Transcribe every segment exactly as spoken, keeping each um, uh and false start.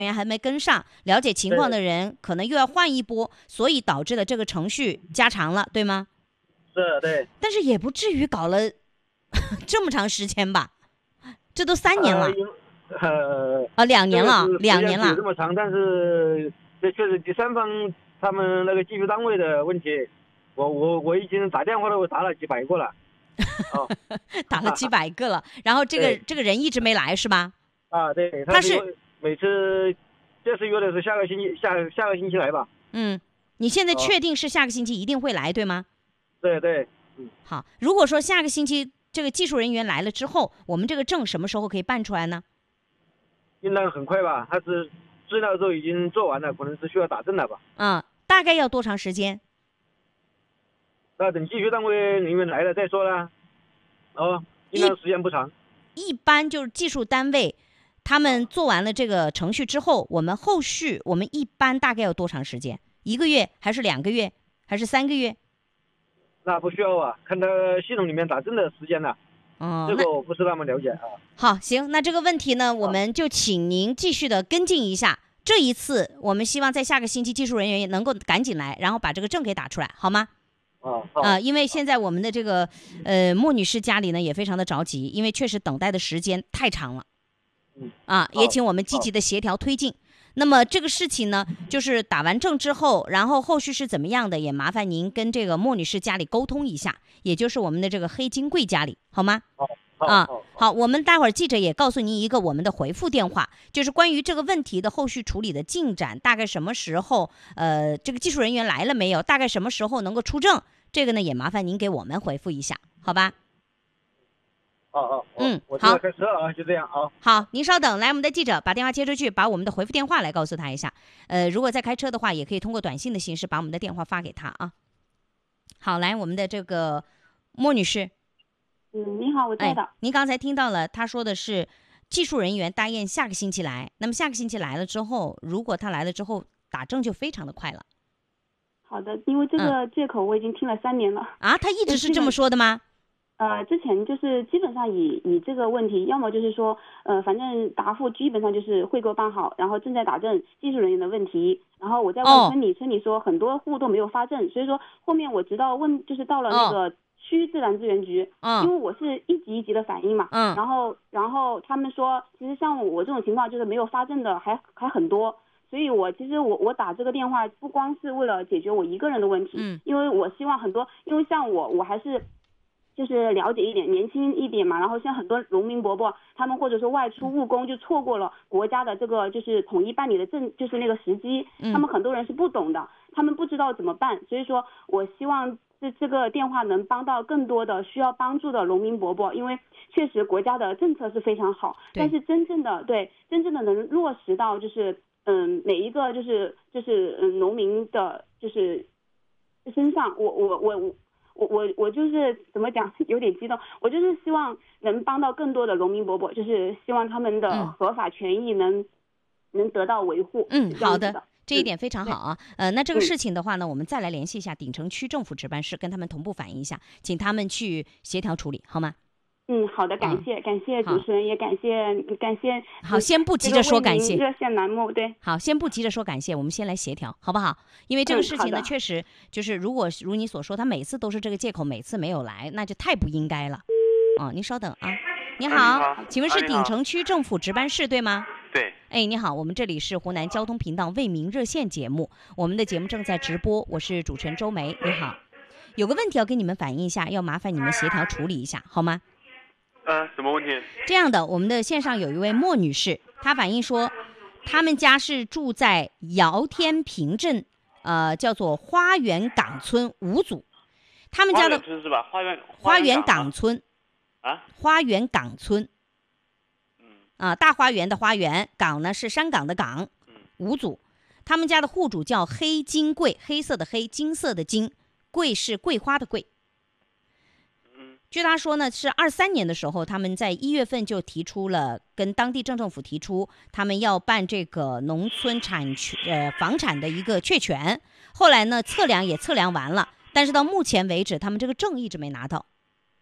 员还没跟上，了解情况的人可能又要换一波，所以导致了这个程序加长了，对吗？ 是，对。 但是也不至于搞了这么长时间吧？这都三年了。 呃，呃啊，两年了，两年了。 这么长，但是这确实第三方他们那个技术单位的问题。我我我已经打电话了，我打了几百个了。哦， 打了几百个了，然后这个这个人一直没来是吧？ 啊，对， 他是每次这次约的是下个星期下下个星期来吧。 嗯，你现在确定是下个星期一定会来，对吗？ 对对，嗯。 好，如果说下个星期这个技术人员来了之后，我们这个证什么时候可以办出来呢？ 应当很快吧，他是资料都已经做完了，可能是需要打证了吧。 嗯，大概要多长时间？ 那等技术单位人员来了再说啦。哦，应当时间不长。 一般就是技术单位他们做完了这个程序之后，我们后续我们一般大概要多长时间？一个月还是两个月还是三个月？ 那不需要啊，看他系统里面打证的时间了。 哦， 这个我不是那么了解啊。 好，行，那这个问题呢，我们就请您继续的跟进一下。这一次，我们希望在下个星期技术人员能够赶紧来，然后把这个证给打出来，好吗？ 啊啊、呃，因为现在我们的这个呃莫女士家里呢也非常的着急，因为确实等待的时间太长了。 嗯， 啊，也请我们积极的协调推进。那么这个事情呢，就是打完证之后，然后后续是怎么样的，也麻烦您跟这个莫女士家里沟通一下，也就是我们的这个黑金贵家里，好吗？ 好，好， 啊，好，我们待会儿记者也告诉您一个我们的回复电话，就是关于这个问题的后续处理的进展，大概什么时候，呃，这个技术人员来了没有？大概什么时候能够出证？这个呢，也麻烦您给我们回复一下，好吧？ 哦哦， 嗯， 我好，开车啊，就这样啊。 好，您稍等，来，我们的记者把电话接出去，把我们的回复电话来告诉他一下。呃，如果在开车的话，也可以通过短信的形式把我们的电话发给他啊。好，来，我们的这个莫女士。 嗯，你好，我在的。 哎，您刚才听到了，他说的是技术人员答应下个星期来，那么下个星期来了之后，如果他来了之后，打证就非常的快了。 好的，因为这个借口我已经听了三年了。 啊，他一直是这么说的吗？ 呃，之前就是基本上以以这个问题，要么就是说，呃，反正答复基本上就是汇购办好，然后正在打证，技术人员的问题，然后我再问村里，村里说很多户都没有发证，所以说后面我直到问就是到了那个区自然资源局， 嗯， 因为我是一级一级的反映嘛， 嗯， 然后然后他们说，其实像我这种情况就是没有发证的还还很多。所以我其实我我打这个电话不光是为了解决我一个人的问题， 嗯， 因为我希望很多，因为像我我还是就是了解一点，年轻一点嘛，然后像很多农民伯伯他们或者说外出务工就错过了国家的这个就是统一办理的证就是那个时机，他们很多人是不懂的，他们不知道怎么办，所以说我希望这这个电话能帮到更多的需要帮助的农民伯伯，因为确实国家的政策是非常好，但是真正的对真正的能落实到就是嗯，每一个就是就是嗯农民的，就是身上，我我我我我我就是怎么讲，有点激动，我就是希望能帮到更多的农民伯伯，就是希望他们的合法权益能、嗯、能得到维护。 嗯，好的。这一点非常好啊， 嗯、 呃，那这个事情的话呢，我们再来联系一下鼎城区政府值班室，跟他们同步反映一下，请他们去协调处理，好吗？ 嗯，好的，感谢、嗯、感谢主持人，也感谢感谢。 好，先不急着说感谢。 热线栏目对。 好，先不急着说感谢，我们先来协调，好不好？因为这个事情呢， 嗯、 确实就是如果如你所说，他每次都是这个借口，每次没有来，那就太不应该了。哦，您稍等啊。你好， 啊、你好请问是鼎城区政府值班室对吗？ 对。 哎，你好，我们这里是湖南交通频道为民热线节目，我们的节目正在直播，我是主持人周梅。你好，有个问题要跟你们反映一下，要麻烦你们协调处理一下，好吗？ 呃，什么问题？ 这样的，我们的线上有一位莫女士，她反映说，他们家是住在姚天平镇，呃，叫做花园岗村五组，他们家的花园村是吧？花园花园岗村啊， 花园岗村， 嗯啊，大花园的花园，岗呢是山岗的岗，五组，他们家的户主叫黑金桂，黑色的黑，金色的金，桂是桂花的桂。据他说呢，是二三年的时候，他们在一月份就提出了跟当地镇政府提出，他们要办这个农村产权呃房产的一个确权。后来呢，测量也测量完了，但是到目前为止，他们这个证一直没拿到。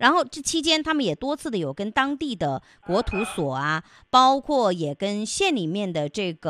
然后这期间他们也多次的有跟当地的国土所啊，包括也跟县里面的这个